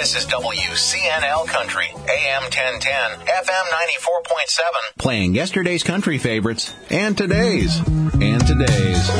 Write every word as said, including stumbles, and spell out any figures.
This is W C N L Country, A M ten ten, F M ninety-four point seven. Playing yesterday's country favorites and today's and today's.